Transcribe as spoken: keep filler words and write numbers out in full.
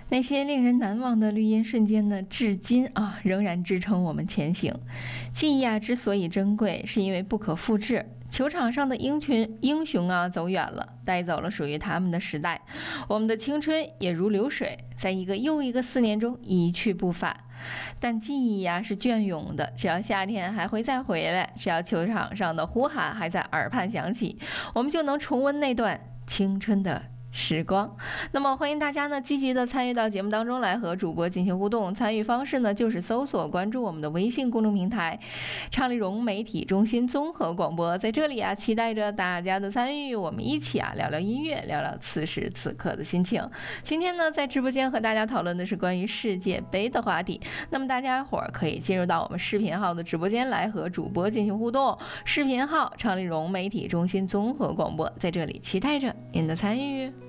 那些令人难忘的绿茵瞬间呢，至今啊仍然支撑我们前行。记忆啊之所以珍贵，是因为不可复制。球场上的鹰群英雄啊走远了，带走了属于他们的时代，我们的青春也如流水，在一个又一个四年中一去不返。但记忆呀、啊、是隽永的，只要夏天还会再回来，只要球场上的呼喊还在耳畔响起，我们就能重温那段青春的时光。那么欢迎大家呢积极的参与到节目当中来，和主播进行互动。参与方式呢就是搜索关注我们的微信公众平台畅丽融媒体中心综合广播，在这里啊期待着大家的参与，我们一起啊聊聊音乐，聊聊此时此刻的心情。今天呢在直播间和大家讨论的是关于世界杯的话题，那么大家伙儿可以进入到我们视频号的直播间来和主播进行互动。视频号畅丽融媒体中心综合广播，在这里期待着您的参与。